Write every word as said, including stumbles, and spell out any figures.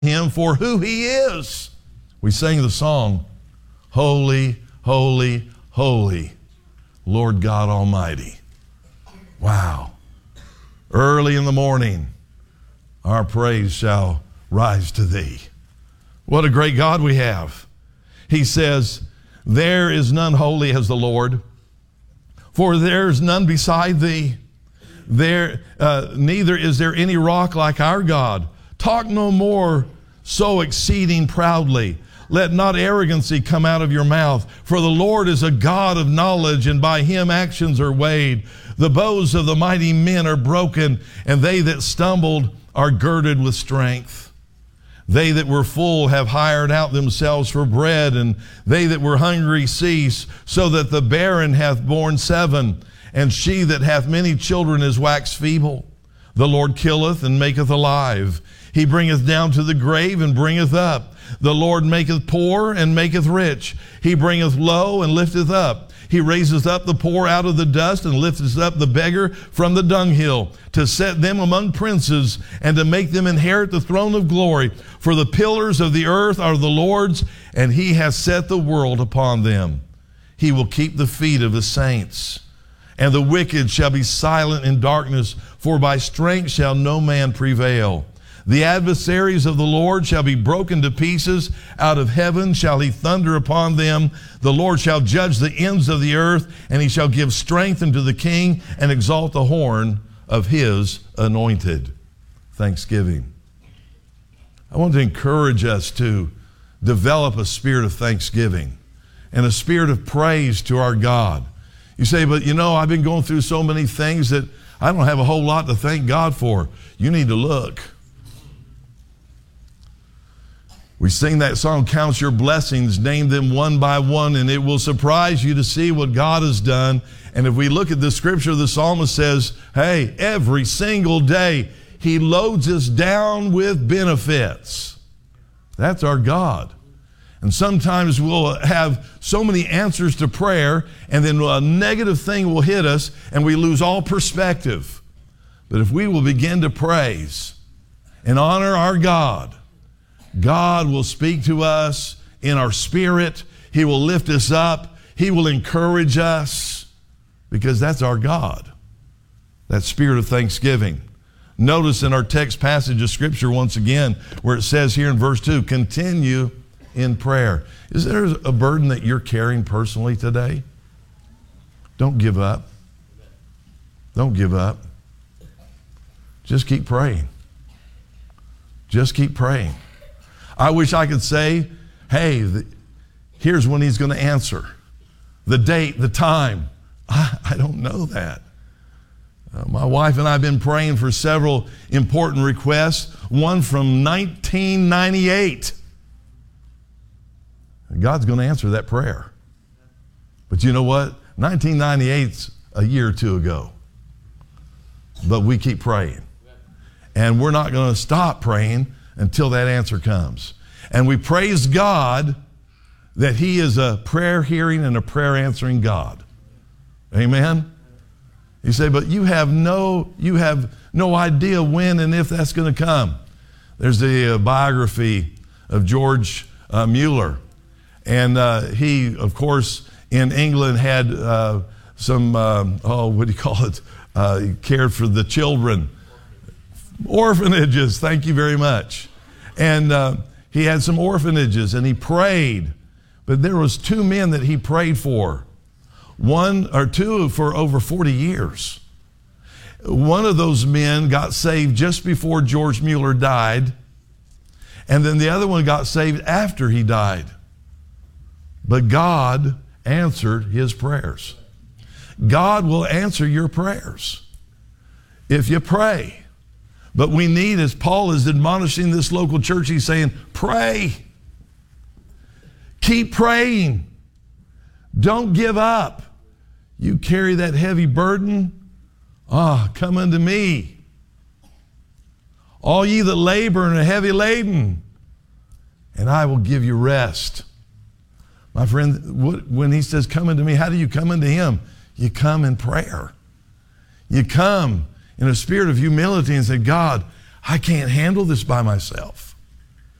him for who he is. We sang the song, Holy, Holy, Holy, Lord God Almighty. Wow. Early in the morning, our praise shall rise to thee. What a great God we have. He says, there is none holy as the Lord, for there is none beside thee. There, uh, neither is there any rock like our God. Talk no more so exceeding proudly. Let not arrogancy come out of your mouth. For the Lord is a God of knowledge, and by him actions are weighed. The bows of the mighty men are broken, and they that stumbled are girded with strength. They that were full have hired out themselves for bread, and they that were hungry cease, so that the barren hath borne seven, and she that hath many children is waxed feeble. The Lord killeth and maketh alive. He bringeth down to the grave and bringeth up. The Lord maketh poor and maketh rich. He bringeth low and lifteth up. He raiseth up the poor out of the dust and lifteth up the beggar from the dunghill, to set them among princes and to make them inherit the throne of glory. For the pillars of the earth are the Lord's, and he hath set the world upon them. He will keep the feet of the saints, and the wicked shall be silent in darkness, for by strength shall no man prevail. The adversaries of the Lord shall be broken to pieces. Out of heaven shall he thunder upon them. The Lord shall judge the ends of the earth, and he shall give strength unto the king and exalt the horn of his anointed. Thanksgiving. I want to encourage us to develop a spirit of thanksgiving and a spirit of praise to our God. You say, but you know, I've been going through so many things that I don't have a whole lot to thank God for. You need to look. We sing that song, Count Your Blessings, name them one by one, and it will surprise you to see what God has done. And if we look at the scripture, the psalmist says, hey, every single day he loads us down with benefits. That's our God. And sometimes we'll have so many answers to prayer, and then a negative thing will hit us, and we lose all perspective. But if we will begin to praise and honor our God, God will speak to us in our spirit. He will lift us up. He will encourage us, because that's our God. That spirit of thanksgiving. Notice in our text passage of Scripture once again, where it says here in verse two, continue in prayer. Is there a burden that you're carrying personally today? Don't give up. Don't give up. Just keep praying. Just keep praying. I wish I could say, hey, the, here's when he's going to answer. The date, the time. I, I don't know that. Uh, my wife and I have been praying for several important requests. One from nineteen ninety-eight. God's going to answer that prayer. But you know what? nineteen ninety-eight's a year or two ago. But we keep praying. And we're not going to stop praying until that answer comes. And we praise God that he is a prayer hearing and a prayer answering God. Amen? You say, but you have no, you have no idea when and if that's going to come. There's the uh, biography of George uh, Mueller. And uh, he, of course, in England had uh, some, um, oh, what do you call it? Uh, he cared for the children. Orphanages, thank you very much. And uh, he had some orphanages, and he prayed. But there was two men that he prayed for. One or two for over forty years. One of those men got saved just before George Mueller died. And then the other one got saved after he died. But God answered his prayers. God will answer your prayers if you pray. But we need, as Paul is admonishing this local church, he's saying, pray. Keep praying. Don't give up. You carry that heavy burden. Ah, oh, come unto me. All ye that labor and are heavy laden, and I will give you rest. My friend, when he says, come unto me, how do you come unto him? You come in prayer. You come in a spirit of humility and say, God, I can't handle this by myself.